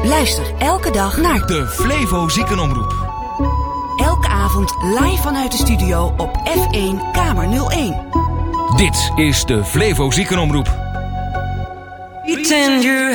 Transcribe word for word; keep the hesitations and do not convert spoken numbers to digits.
Luister elke dag naar de Flevo Ziekenomroep. Elke avond live vanuit de studio op F één Kamer nul één. Dit is de Flevo Ziekenomroep. Pretend you're